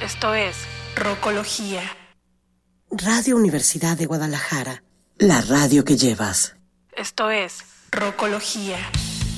Esto es Rocología. Radio Universidad de Guadalajara, la radio que llevas. Esto es Rocología.